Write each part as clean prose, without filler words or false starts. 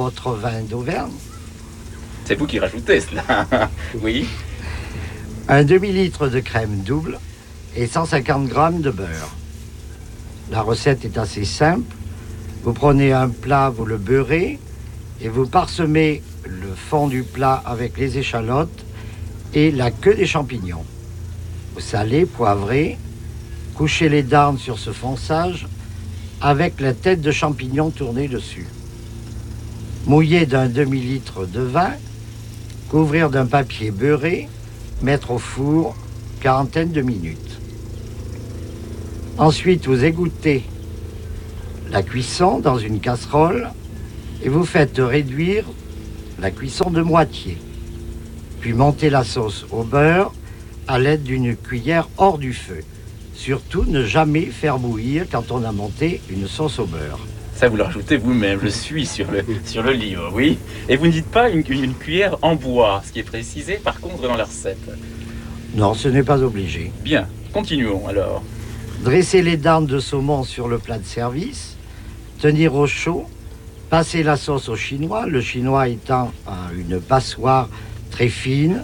votre vin d'Auvergne. C'est vous qui rajoutez cela. Oui. Un demi-litre de crème double et 150 grammes de beurre. La recette est assez simple. Vous prenez un plat, vous le beurrez et vous parsemez le fond du plat avec les échalotes et la queue des champignons. Vous salez, poivrez, couchez les darnes sur ce fonçage avec la tête de champignon tournée dessus. Mouiller d'un demi-litre de vin, couvrir d'un papier beurré, mettre au four, quarantaine de minutes. Ensuite, vous égouttez la cuisson dans une casserole et vous faites réduire la cuisson de moitié. Puis montez la sauce au beurre à l'aide d'une cuillère hors du feu. Surtout, ne jamais faire bouillir quand on a monté une sauce au beurre. Ça, vous le rajoutez vous-même, je suis sur le livre, oui. Et vous ne dites pas une cuillère en bois, ce qui est précisé par contre dans la recette. Non, ce n'est pas obligé. Bien, continuons alors. Dressez les darnes de saumon sur le plat de service, tenir au chaud, passer la sauce au chinois, le chinois étant une passoire très fine,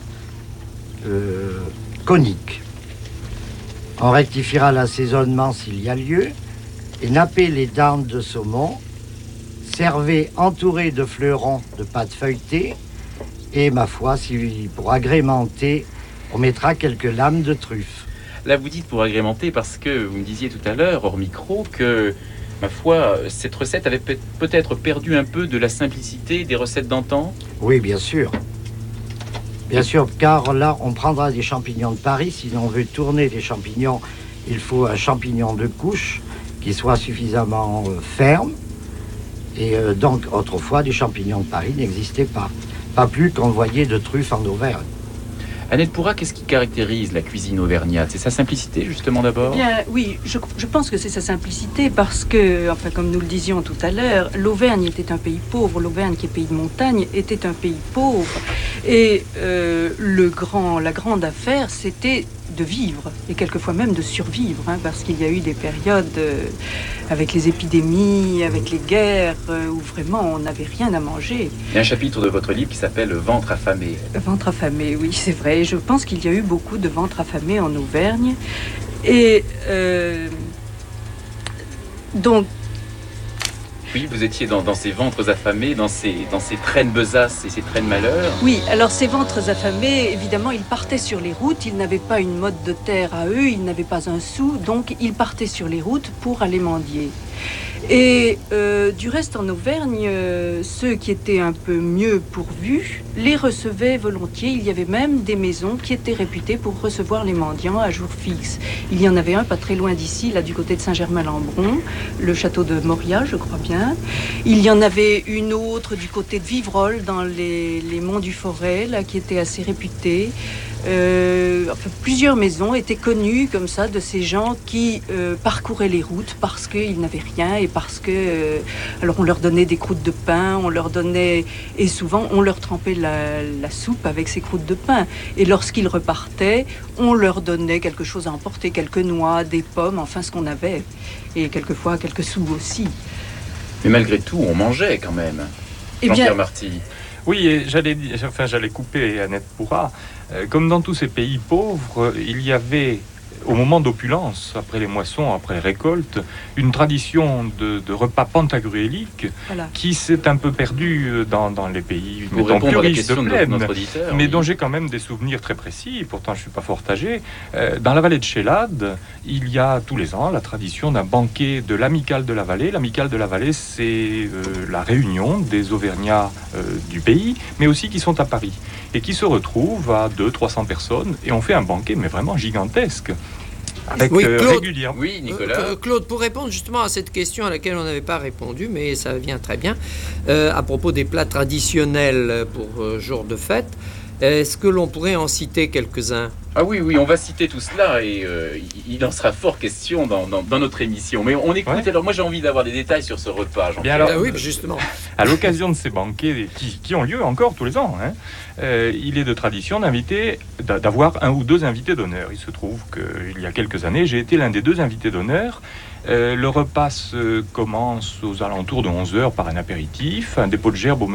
conique. On rectifiera l'assaisonnement s'il y a lieu et nappez les darnes de saumon, servez entouré de fleurons de pâte feuilletée et, ma foi, pour agrémenter, on mettra quelques lames de truffe. Là, vous dites pour agrémenter parce que vous me disiez tout à l'heure, hors micro, que, ma foi, cette recette avait peut-être perdu un peu de la simplicité des recettes d'antan. Oui, bien sûr. Bien sûr, car là, on prendra des champignons de Paris. Si on veut tourner les champignons, il faut un champignon de couche qui soit suffisamment ferme. Et donc, autrefois, les champignons de Paris n'existaient pas. Pas plus qu'on voyait de truffes en Auvergne. Annette Pourra, qu'est-ce qui caractérise la cuisine auvergnate? C'est sa simplicité, justement, d'abord? Bien, oui, je pense que c'est sa simplicité parce que, enfin, comme nous le disions tout à l'heure, l'Auvergne était un pays pauvre. L'Auvergne, qui est pays de montagne, était un pays pauvre. Et la grande affaire, c'était de vivre, et quelquefois même de survivre, parce qu'il y a eu des périodes avec les épidémies, avec les guerres, où vraiment on n'avait rien à manger. Il y a un chapitre de votre livre qui s'appelle « Ventre affamé ». Ventre affamé, oui, c'est vrai. Je pense qu'il y a eu beaucoup de ventres affamés en Auvergne. Et donc, oui, vous étiez dans ces ventres affamés, dans ces traînes besaces et ces traînes malheurs. Oui, alors ces ventres affamés, évidemment, ils partaient sur les routes. Ils n'avaient pas une mode de terre à eux, ils n'avaient pas un sou, donc ils partaient sur les routes pour aller mendier. Et du reste, en Auvergne, ceux qui étaient un peu mieux pourvus les recevaient volontiers. Il y avait même des maisons qui étaient réputées pour recevoir les mendiants à jour fixe. Il y en avait un pas très loin d'ici, là du côté de Saint-Germain-Lembron, le château de Moria, je crois bien. Il y en avait une autre du côté de Vivrolles, dans les monts du Forêt, là, qui était assez réputée. Enfin, plusieurs maisons étaient connues comme ça de ces gens qui parcouraient les routes parce qu'ils n'avaient rien et parce que alors on leur donnait des croûtes de pain, on leur donnait, et souvent on leur trempait la soupe avec ces croûtes de pain, et lorsqu'ils repartaient on leur donnait quelque chose à emporter, quelques noix, des pommes, enfin ce qu'on avait, et quelquefois quelques sous aussi. Mais malgré tout on mangeait quand même. Jean-Pierre Marty. Oui, et j'allais couper Annette Pourra. Comme dans tous ces pays pauvres, il y avait, au moment d'opulence, après les moissons, après les récoltes, une tradition de repas pantagruéliques, voilà, qui s'est un peu perdue dans les pays plus riches de plaine, mais dont j'ai quand même des souvenirs très précis. Pourtant, je ne suis pas fort âgé. Dans la vallée de Chélade, il y a tous les ans la tradition d'un banquet de l'Amicale de la Vallée. L'Amicale de la Vallée, c'est la réunion des Auvergnats du pays, mais aussi qui sont à Paris, et qui se retrouvent à 200-300 personnes, et on fait un banquet, mais vraiment gigantesque. Avec Claude, régulièrement. Oui, Nicolas. Claude, pour répondre justement à cette question à laquelle on n'avait pas répondu, mais ça vient très bien, à propos des plats traditionnels pour jour de fête, est-ce que l'on pourrait en citer quelques-uns ? Ah oui, on va citer tout cela et il en sera fort question dans notre émission. Mais on écoute, ouais. Alors moi j'ai envie d'avoir des détails sur ce repas, Jean-Pierre. Bien alors, oui, justement. À l'occasion de ces banquets qui ont lieu encore tous les ans, il est de tradition d'avoir un ou deux invités d'honneur. Il se trouve qu'il y a quelques années, j'ai été l'un des deux invités d'honneur. Le repas commence aux alentours de 11h par un apéritif, un dépôt de gerbes au